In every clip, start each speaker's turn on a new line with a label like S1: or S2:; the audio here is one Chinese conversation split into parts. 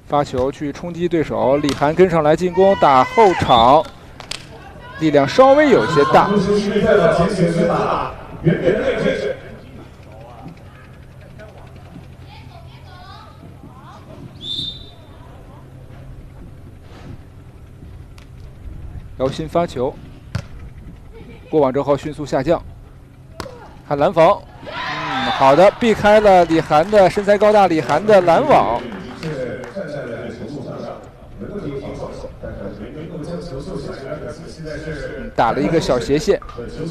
S1: 发球去冲击对手，李涵跟上来进攻，打后场，力量稍微有些大。姚鑫发球，过网之后迅速下降，看拦防，好的，避开了李涵的身材高大，李涵的拦网。打了一个小斜线。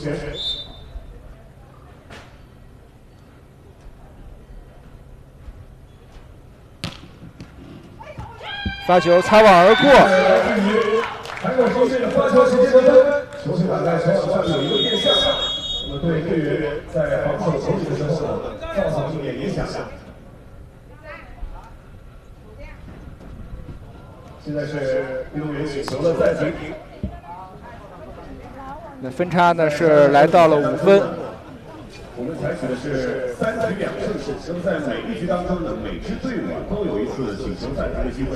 S1: 发球擦网而过。还有球队的发球时间得分，球队打在球场上有一个变向，那么对队员在防守球体的时候呢，造成一点影响。现在是运动员请求的暂停。那分差呢是来到了5分。我们采取的是3局2胜制，那么在每一局当中呢，每支队伍都有一次请求暂停的机会。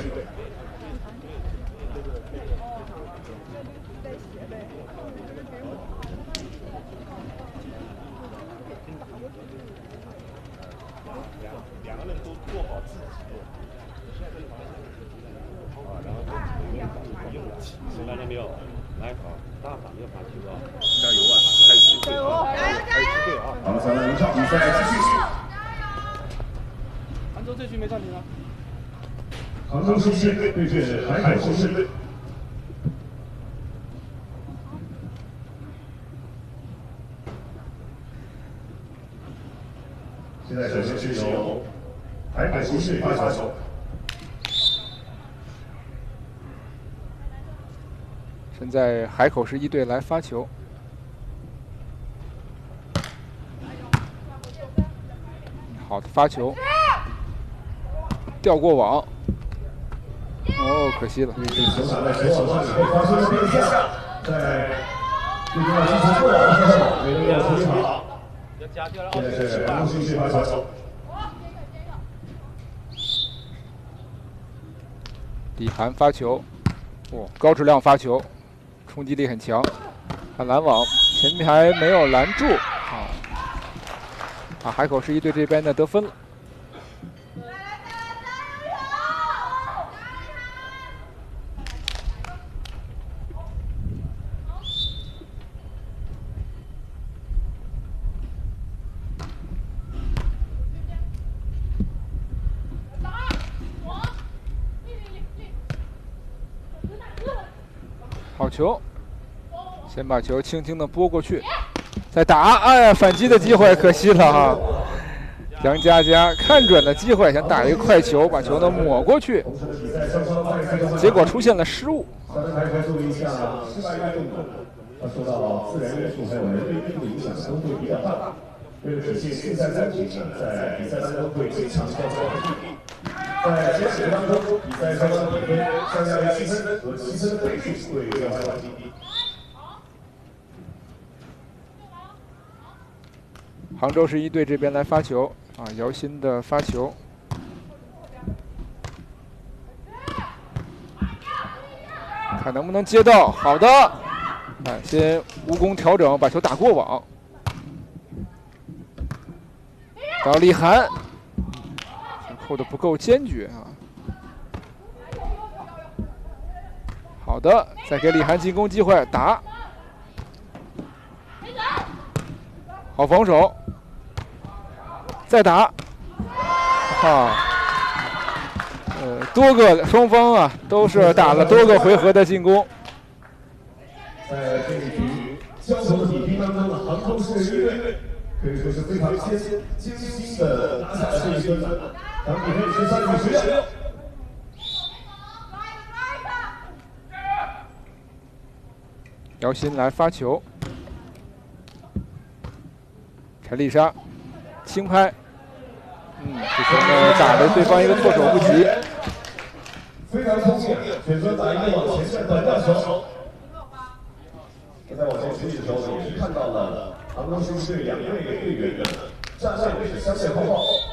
S2: 杭州这局没暂停啊。
S3: 杭州市市队对阵海口市队。现在首先是由海口市队发球。
S1: 现在海口市1队来发球。好的发球，吊过网，哦，可惜了。
S3: 球场在球网上以后发生了变向，在最重要进球过网的时候没能够处理好。现在是杭州市队发球。
S1: 李涵发球，哦，高质量发球，冲击力很强。看拦网，前排没有拦住。海口市1队这边呢得分了。好球，先把球轻轻的拨过去。再打，哎呀，反击的机会可惜了哈。杨佳佳看准了机会，想打一个快球，把球呢抹过去，结果出现了失误。
S3: 作为一项室外运动，它受到自然因素还有人为因素影响都会比较大。为了体现竞赛公平呢，在比赛当中会经常调高比例。在前10当中，比赛双方比分相加于7分和7分的倍数会调高比例。
S1: 杭州市1队这边来发球姚鑫的发球，看能不能接到。好的，先蜈蚣调整，把球打过网。到李涵，扣的不够坚决好的，再给李涵进攻机会，打。好防守。再打，多个双方都是打了多个回合的进攻。
S3: 在这一局交手的比拼当中呢，杭州市1队可以说是非常精心的打下了这一分。当比分是13比16。
S1: 姚鑫来发球，陈丽莎轻拍。这球呢打了对方一个措手不及，
S3: 非常聪明，选择打一个往前线短吊球。在往前处理的时候，也是看到了杭州市队2位队员的站位是相对靠后。